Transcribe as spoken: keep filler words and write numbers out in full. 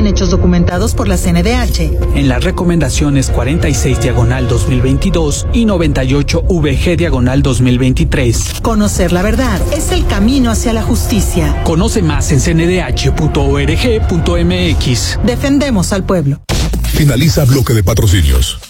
en hechos documentados por la C N D H. En las recomendaciones cuarenta y seis diagonal dos mil veintidós y noventa y ocho V G diagonal dos mil veintitrés. Conocer la verdad es el camino hacia la justicia. Conoce más en c n d h punto org punto m x. Defendemos al pueblo. Finaliza bloque de patrocinios.